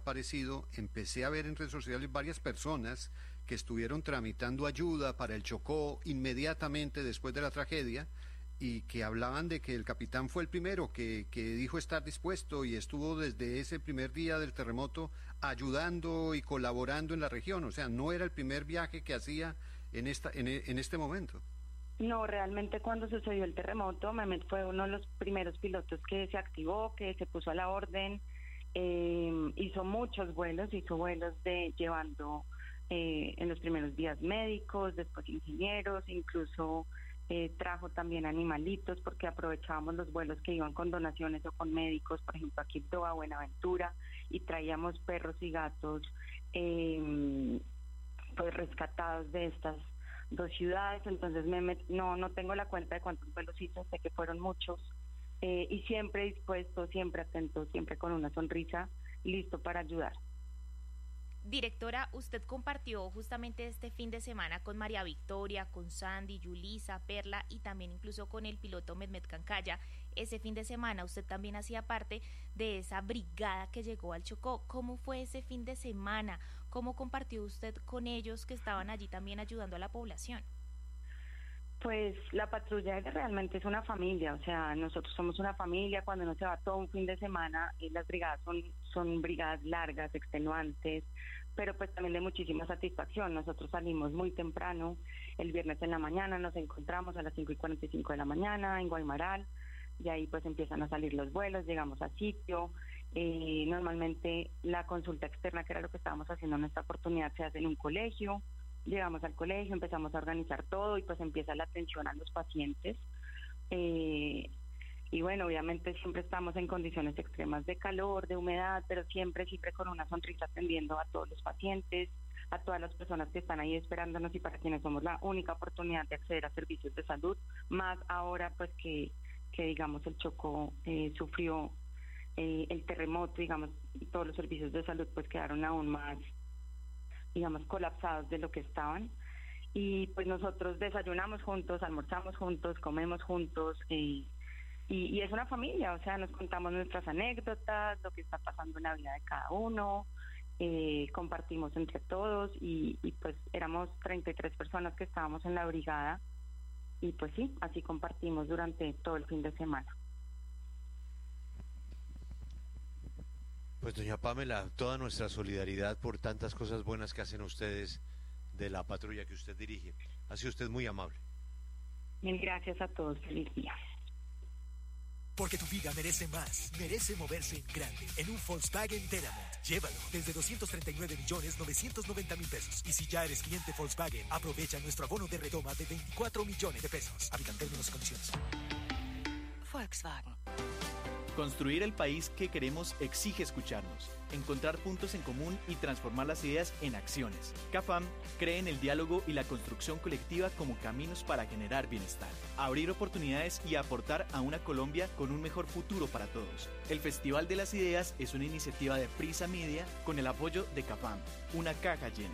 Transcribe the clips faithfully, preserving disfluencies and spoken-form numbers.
desaparecido, empecé a ver en redes sociales varias personas que estuvieron tramitando ayuda para el Chocó inmediatamente después de la tragedia y que hablaban de que el capitán fue el primero que, que dijo estar dispuesto y estuvo desde ese primer día del terremoto ayudando y colaborando en la región. O sea, no era el primer viaje que hacía en, esta, en, en este momento. No, realmente cuando sucedió el terremoto, Mehmet fue uno de los primeros pilotos que se activó, que se puso a la orden, eh, hizo muchos vuelos, hizo vuelos de llevando eh, en los primeros días médicos, después ingenieros, incluso eh, trajo también animalitos porque aprovechábamos los vuelos que iban con donaciones o con médicos, por ejemplo a Quibdó, a Buenaventura, y traíamos perros y gatos eh, pues rescatados de estas dos ciudades. Entonces Mehmet, no no tengo la cuenta de cuántos vuelos hizo, sé que fueron muchos, eh, y siempre dispuesto, siempre atento, siempre con una sonrisa, listo para ayudar. Directora, usted compartió justamente este fin de semana con María Victoria, con Sandy, Yulisa, Perla y también incluso con el piloto Mehmet Cancaya. Ese fin de semana usted también hacía parte de esa brigada que llegó al Chocó. ¿Cómo fue ese fin de semana? ¿Cómo compartió usted con ellos que estaban allí también ayudando a la población? Pues la patrulla realmente es una familia, o sea, nosotros somos una familia. Cuando uno se va todo un fin de semana, y las brigadas son, son brigadas largas, extenuantes, pero pues también de muchísima satisfacción. Nosotros salimos muy temprano, el viernes en la mañana, nos encontramos a las cinco y cuarenta y cinco de la mañana en Guaymaral, y ahí pues empiezan a salir los vuelos, llegamos a sitio. Eh, normalmente la consulta externa, que era lo que estábamos haciendo en esta oportunidad, se hace en un colegio. Llegamos al colegio, empezamos a organizar todo y pues empieza la atención a los pacientes. Eh, y bueno, obviamente siempre estamos en condiciones extremas de calor, de humedad, pero siempre, siempre con una sonrisa atendiendo a todos los pacientes, a todas las personas que están ahí esperándonos y para quienes somos la única oportunidad de acceder a servicios de salud, más ahora pues que, que digamos el Chocó eh, sufrió eh, el terremoto, digamos, y todos los servicios de salud pues quedaron aún más, digamos, colapsados de lo que estaban. Y pues nosotros desayunamos juntos, almorzamos juntos, comemos juntos, eh, y, y es una familia, o sea, nos contamos nuestras anécdotas, lo que está pasando en la vida de cada uno, eh, compartimos entre todos, y, y pues éramos treinta y tres personas que estábamos en la brigada, y pues sí, así compartimos durante todo el fin de semana. Pues doña Pamela, toda nuestra solidaridad por tantas cosas buenas que hacen ustedes de la patrulla que usted dirige. Ha sido usted muy amable. Mil gracias a todos, feliz día. Porque tu vida merece más, merece moverse en grande, en un Volkswagen Teramont. Llévalo desde doscientos treinta y nueve millones novecientos noventa mil pesos. Y si ya eres cliente Volkswagen, aprovecha nuestro abono de retoma de veinticuatro millones de pesos. Aplican términos y condiciones. Volkswagen. Construir el país que queremos exige escucharnos, encontrar puntos en común y transformar las ideas en acciones. CAFAM cree en el diálogo y la construcción colectiva como caminos para generar bienestar, abrir oportunidades y aportar a una Colombia con un mejor futuro para todos. El Festival de las Ideas es una iniciativa de Prisa Media con el apoyo de CAFAM, una caja llena.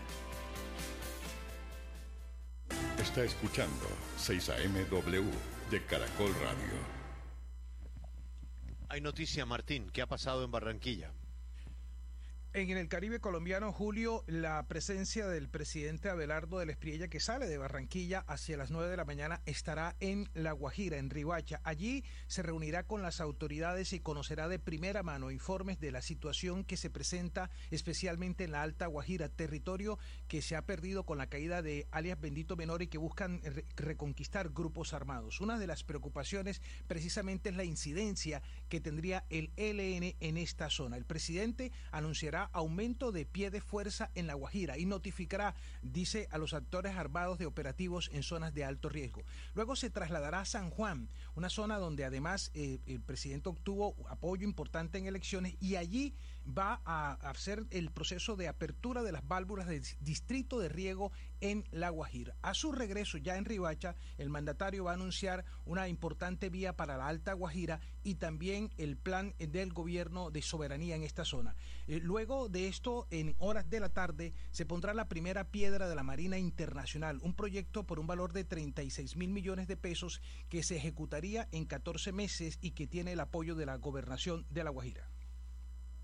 Está escuchando seis A M W de Caracol Radio. Hay noticia, Martín, ¿qué ha pasado en Barranquilla? En el Caribe colombiano, Julio, la presencia del presidente Abelardo del Espriella, que sale de Barranquilla hacia las nueve de la mañana, estará en La Guajira, en Riohacha. Allí se reunirá con las autoridades y conocerá de primera mano informes de la situación que se presenta especialmente en la Alta Guajira, territorio que se ha perdido con la caída de alias Bendito Menor y que buscan re- reconquistar grupos armados. Una de las preocupaciones precisamente es la incidencia que tendría el E L N en esta zona. El presidente anunciará aumento de pie de fuerza en La Guajira y notificará, dice, a los actores armados de operativos en zonas de alto riesgo. Luego se trasladará a San Juan, una zona donde además eh, el presidente obtuvo apoyo importante en elecciones, y allí va a hacer el proceso de apertura de las válvulas del distrito de riego en La Guajira. A su regreso ya en Riohacha, el mandatario va a anunciar una importante vía para la Alta Guajira y también el plan del gobierno de soberanía en esta zona. Eh, luego de esto, en horas de la tarde, se pondrá la primera piedra de la Marina Internacional, un proyecto por un valor de treinta y seis mil millones de pesos que se ejecutaría en catorce meses y que tiene el apoyo de la Gobernación de La Guajira.